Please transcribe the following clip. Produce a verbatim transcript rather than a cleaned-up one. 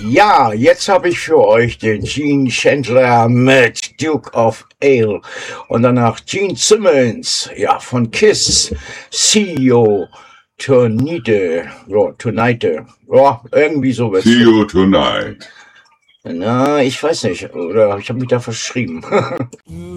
Ja, jetzt habe ich für euch den Gene Chandler mit Duke of Ale und danach Gene Simmons, ja, von Kiss, See You Tonight, ja, Tonight, ja, irgendwie sowas. See You Tonight. Na, ich weiß nicht, oder ich habe mich da verschrieben.